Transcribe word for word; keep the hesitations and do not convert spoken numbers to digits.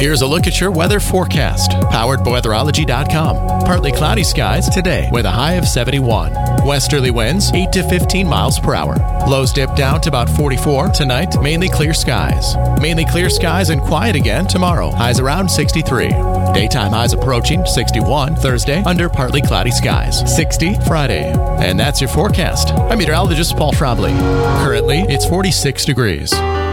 Here's a look at your weather forecast, powered by weatherology dot com. Partly cloudy skies today with a high of seventy-one. Westerly winds eight to fifteen miles per hour. Lows dip down to about forty-four. Tonight, mainly clear skies. Mainly clear skies and quiet again tomorrow. Highs around sixty-three. Daytime highs approaching sixty-one Thursday under partly cloudy skies. sixty Friday. And that's your forecast. I'm meteorologist Paul Trombley. Currently, it's forty-six degrees.